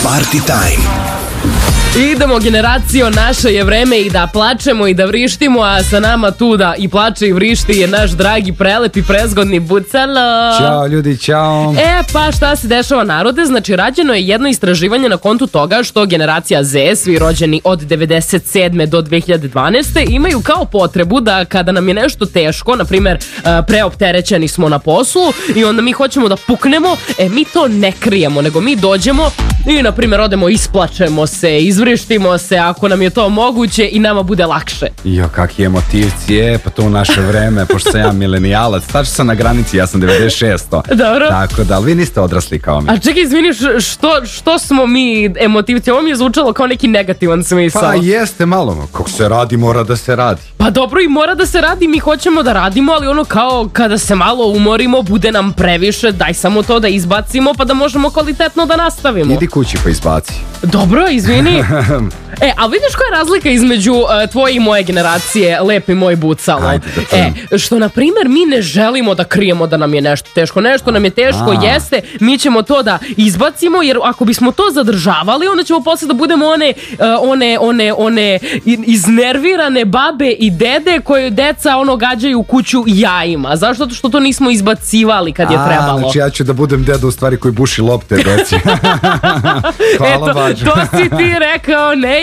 Party Time. Idemo generacijo, naše je vreme i da plačemo i da vrištimo, a sa nama tu da i plače i vrišti je naš dragi, prelepi, prezgodni Bucalo. Ćao ljudi, ćao. Pa šta se dešava narode? Znači, rađeno je jedno istraživanje na kontu toga što generacija Z, svi rođeni od 97. do 2012. imaju kao potrebu da kada nam je nešto teško, na primjer preopterećeni smo na poslu i onda mi hoćemo da puknemo, mi to ne krijemo, nego mi dođemo i na primjer odemo, isplačemo se, izvrištimo se ako nam je to moguće i nama bude lakše. Jo, kakvi emotivci je, pa to u naše vreme, pošto sam ja milenijalac, tačno sam na granici, ja sam 96. Dobro. Tako da, ali vi niste odrasli kao mi. A čekaj, izvini, što smo mi emotivci? Ovo mi je zvučalo kao neki negativan smisao. Pa jeste malo, kako se radi, mora da se radi. Pa dobro, i mora da se radi, mi hoćemo da radimo, ali ono kao kada se malo umorimo, bude nam previše, daj samo to da izbacimo pa da možemo kvalitetno da nastavimo. Idi kući pa izbaci. Dobro, izvini. A vidiš koja je razlika između tvoje i moje generacije, lepi moj Bucalo? Ajde da čujem. Što na primjer mi ne želimo da krijemo da nam je nešto teško. Nešto nam je teško, jeste, mi ćemo to da izbacimo, jer ako bismo to zadržavali, onda ćemo posle da budemo one iznervirane babe i dede koje deca gađaju kuću jajima. Zašto? Zato što to nismo izbacivali kad je trebalo. Znači ja ću da budem deda u stvari koji buši lopte deci. Hvala, bađo. To si ti rekao, ne